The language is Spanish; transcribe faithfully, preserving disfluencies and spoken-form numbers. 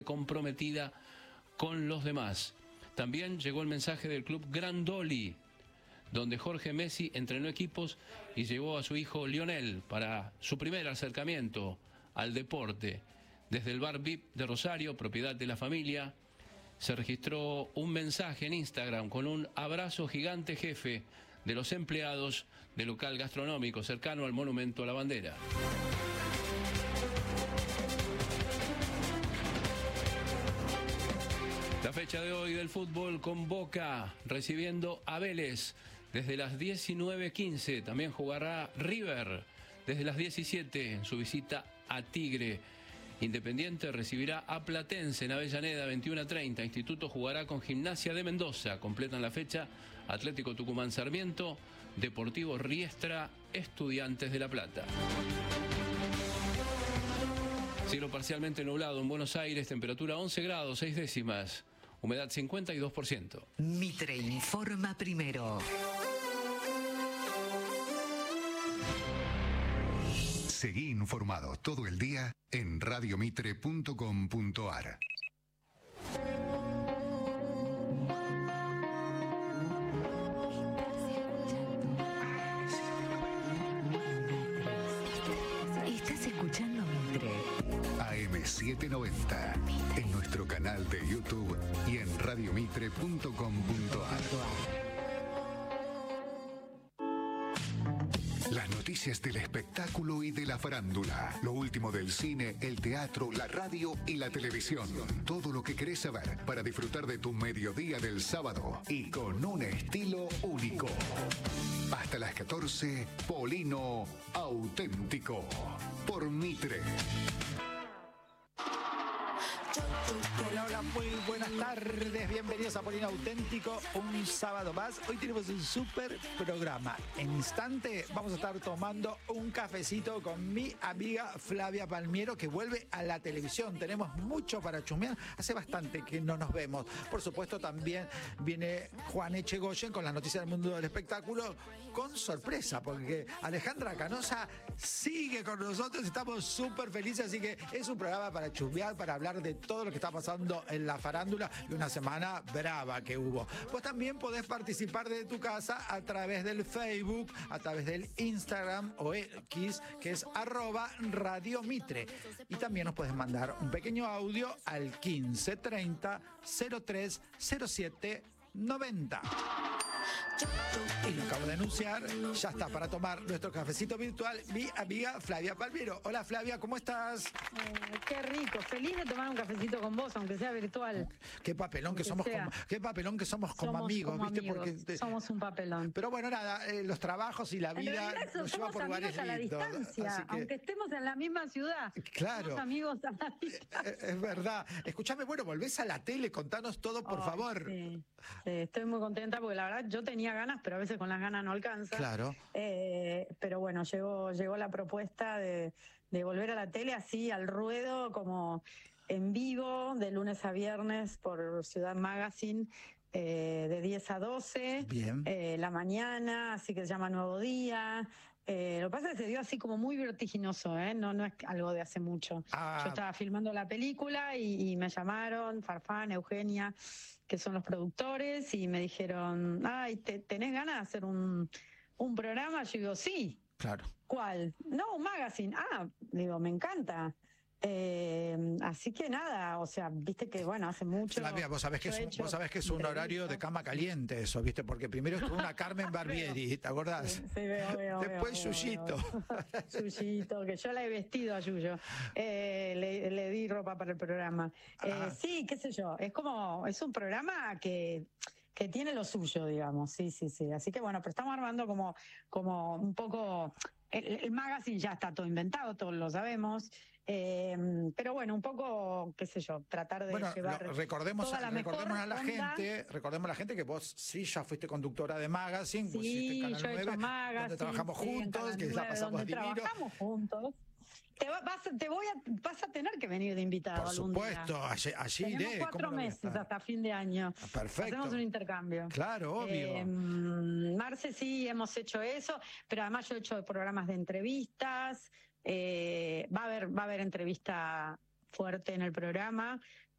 comprometida con los demás. También llegó el mensaje del club Grandoli, donde Jorge Messi entrenó equipos y llevó a su hijo Lionel para su primer acercamiento al deporte. Desde el bar V I P de Rosario, propiedad de la familia, se registró un mensaje en Instagram con un abrazo gigante jefe de los empleados del local gastronómico cercano al Monumento a la Bandera. La fecha de hoy del fútbol con Boca recibiendo a Vélez desde las diecinueve quince. También jugará River desde las diecisiete en su visita a Tigre. Independiente recibirá a Platense en Avellaneda, veintiuno treinta. Instituto jugará con Gimnasia de Mendoza. Completan la fecha Atlético Tucumán Sarmiento, Deportivo Riestra, Estudiantes de La Plata. Cielo parcialmente nublado en Buenos Aires, temperatura once grados, seis décimas, humedad cincuenta y dos por ciento. Mitre informa primero. Seguí informado todo el día en radio mitre punto com punto ar. Estás escuchando Mitre. A M setecientos noventa, en nuestro canal de YouTube y en radio mitre punto com punto ar. Las noticias del espectáculo y de la farándula. Lo último del cine, el teatro, la radio y la televisión. Todo lo que querés saber para disfrutar de tu mediodía del sábado y con un estilo único. Hasta las catorce, Polino Auténtico. Por Mitre. Hola, hola, muy buenas tardes, bienvenidos a Polino Auténtico, un sábado más. Hoy tenemos un súper programa. En instante vamos a estar tomando un cafecito con mi amiga Flavia Palmiero, que vuelve a la televisión. Tenemos mucho para chusmear, hace bastante que no nos vemos. Por supuesto también viene Juan Echegoyen con las noticias del mundo del espectáculo, con sorpresa, porque Alejandra Canosa sigue con nosotros, estamos súper felices, así que es un programa para chusmear, para hablar de todo lo que está pasando en la farándula y una semana brava que hubo. Pues también podés participar de tu casa a través del Facebook, a través del Instagram o X, que es arroba Radio Mitre. Y también nos puedes mandar un pequeño audio al quince treinta cero tres cero siete noventa. Y lo acabo de anunciar, ya está para tomar nuestro cafecito virtual mi amiga Flavia Palmiero. Hola Flavia, ¿cómo estás? Eh, qué rico, feliz de tomar un cafecito con vos, aunque sea virtual. Qué papelón que somos, como, qué papelón que somos como somos amigos, como ¿viste? amigos, Porque te... somos un papelón. Pero bueno, nada, eh, los trabajos y la vida nos llevan por lugares a la lindos. distancia, Así que... aunque estemos en la misma ciudad. Claro. Somos amigos a la distancia. Es verdad. Escuchame, bueno, volvés a la tele, contanos todo, por oh, favor. Sí. Sí, estoy muy contenta porque la verdad yo tenía ganas, pero a veces con las ganas no alcanza. Claro. Eh, pero bueno, llegó, llegó la propuesta de, de volver a la tele así al ruedo, como en vivo, de lunes a viernes por Ciudad Magazine, eh, de diez a doce. Bien. Eh, la mañana, así que se llama Nuevo Día. Eh, lo que pasa es que se dio así como muy vertiginoso, ¿eh? No, no es algo de hace mucho. Ah. Yo estaba filmando la película y, y me llamaron, Farfán, Eugenia, que son los productores, y me dijeron, ay, ¿te, ¿tenés ganas de hacer un, un programa? Yo digo, sí. Claro. ¿Cuál? No, un magazine. Ah, digo, me encanta. Eh, así que nada, o sea, viste que bueno, hace mucho. Flavia, vos sabés que es un, vos sabés que es un horario de cama caliente eso, viste, porque primero estuvo una Carmen Barbieri, ¿te acordás? Sí, sí, veo, veo, Después veo, Yuyito. Yuyito, que yo la he vestido a Yuyo, eh, le, le di ropa para el programa. Eh, sí, qué sé yo, es como, es un programa que que tiene lo suyo, digamos, sí, sí, sí. Así que bueno, pero estamos armando como, como un poco. El, el magazine ya está todo inventado, todos lo sabemos, eh, pero bueno, un poco, qué sé yo, tratar de bueno, llevar lo, recordemos, toda la recordemos a la onda. gente, recordemos a la gente que vos sí ya fuiste conductora de magazine, sí, vos hiciste Canal yo he nueve, hecho magazine, donde trabajamos sí, juntos, que la pasamos donde divino. Trabajamos juntos. Te, va, vas, te voy a, vas a tener que venir de invitado Por algún supuesto, día. allí, allí Tenemos iré. cuatro meses hasta fin de año. Perfecto. Hacemos un intercambio. Claro, obvio. Eh, Marce sí, hemos hecho eso, pero además yo he hecho programas de entrevistas. Eh, va a haber, va a haber entrevista fuerte en el programa.